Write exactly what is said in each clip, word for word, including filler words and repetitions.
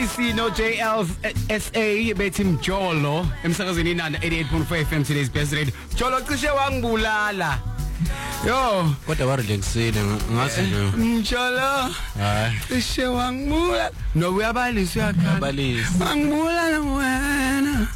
C no J L S A bethi Mjolo emsakazweni inanda eighty-eight point four F M today's best radio. Mjolo cishe wangibulala. Yo, kodwa warelaxile ngathi nje. Mjolo. Hayi. Cishe wangibulala. No uyabalisa uyakhala. Balisa. Wangibulala wena.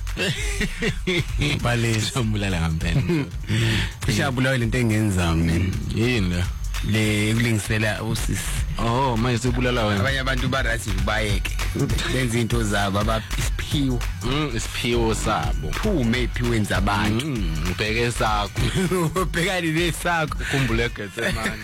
Balisa mbulala ngampela. Cishe abulawa lento engenza mina. Yini le kulingisela usisi. Oh, manje sebulala wena. Abanye abantu barathi bayeke. Benza into zabo abaphiwo. Mm, isiphiwo sabo. Phume ephiweni abantu. Mm, ubheke sakho. Ubhekani lesakho. Ukhumbule Gethsemane.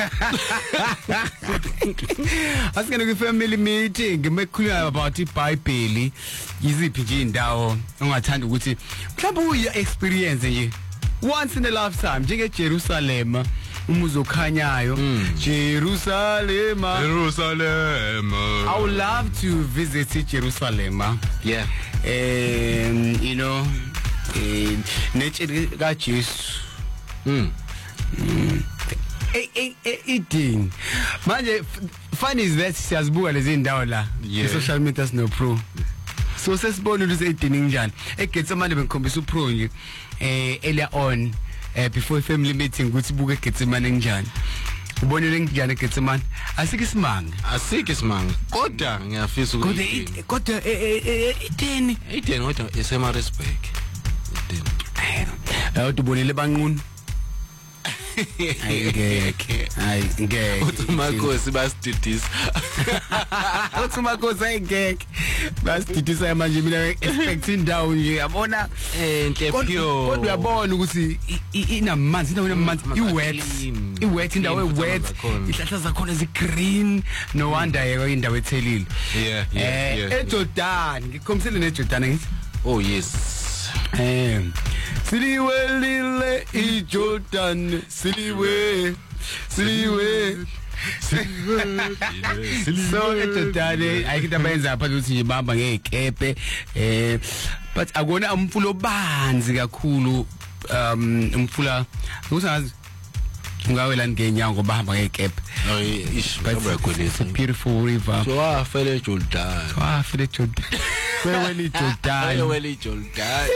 Asikene ku family meeting ngimekhuluma about iBhayibheli. Yiziphi nje indawo ongathanda ukuthi mhlawumbe uyi experience nje once in a lifetime njenge Jerusalem. Umuzi okhanyayo Jerusalem Jerusalem I would love to visit Jerusalem. Yeah. Um, you know, eh netshe ka Jesu. Mm. Eh eh eating. Manje funny is that siyazibuka lezi indawo la. Yeah. Social media no pro. So sesibona ukuthi eating njani. eGetsemane bengikhombisa uPro nje eh earlier on eh before family meeting ukuthi buke eGetsemane njani. Ubonile njani eGetsemane? Asike isimanga. Asike isimanga. Kodwa ngiyafisa ukuthi kodwa eh ten eighteen kodwa eSemarisburg. ten. Eh utubonile banqunu. Ayingeke. Ayingeke. uThumakosi basididisa. uThumakosi ayingeke. Basididisa manje mina expect indawo nje yabona enhle pure. Kodwa uyabona ukuthi inamanzi indawo inamanzi iwet. Iwet indawo ewet. Ihlahla zakhona zi green no wonder yeke indawo ethelile. Yeah, yeah, yeah. eJordan ngikhomisele neJordan ngithi. Oh yes. Eh Siliwe lile iJordan siliwe siliwe so eJordan ayikho abayenza lapha ukuthi nje bamba ngezikepe eh but akona umfulo banzi kakhulu um umfula usazi ungawela ngenyawo ngoba bahamba ngezikepe. Oh ish it's a beautiful river. So wafela eJordan. Wafela eJordan. Wewela iJordan. Wewela iJordan.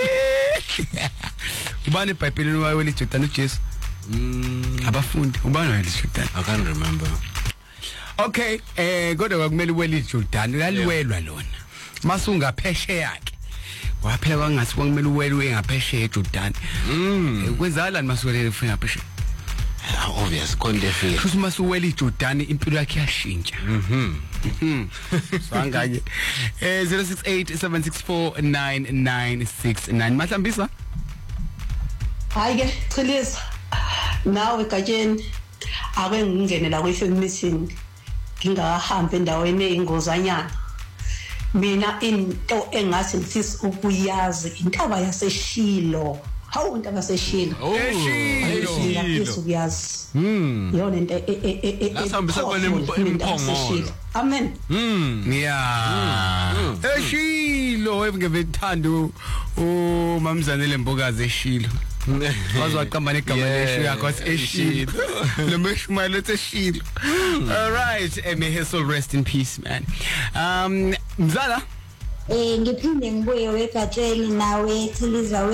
Ubani eBhayibhelini wayewela iJordan uJesu? Mm, abafundi ubani wayewela iJordan? I can't remember. Okay, eh kodwa kwakumele uwele iJordan laliwelwa lona. Masunga pheshe yakhe. Waphela kwangasi kwakumele uwele uyengapheshe eJordan. Mm. Kwenzala masuwele ufika pheshe. Obvious kondefe. Futhi masuwele iJordan impilo yakhe yashintsha. Mhm. Mhm. Sanganye. Eh zero six eight seven six four nine nine six nine Mahlambisa. Hayi ke Chilisa nawe Gatsheni ake ngingenela kwi family meeting ngingahamba endaweni eyingozanyana. Mina into engathi ngifisa ukuyazi intaba yaseShilo. Hawu intaba yaseShilo. eShilo. Ngifisa ukuyazi. Mm. Yona into e e e Lasihambisa kona imphongolo. Amen. Mm. Yeah. eShilo ebengevethanda u mamzane lembokazi eShilo. Wazwaqamba negama lesho yakho eShilo. Lemeshumalo eShilo. All right, may his soul rest in peace, man. Um Mzala eh ngiphinde ngibuye weGatsheni nawe Chiliza